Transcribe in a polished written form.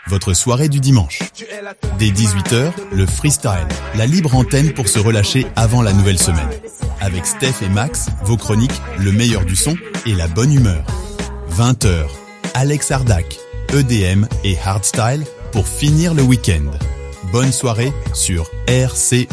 votre soirée du dimanche. Dès 18h, le freestyle, la libre antenne pour se relâcher avant la nouvelle semaine. Avec Steph et Max, vos chroniques, le meilleur du son et la bonne humeur. 20h, Alex Ardac, EDM et Hardstyle pour finir le week-end. Bonne soirée sur RC.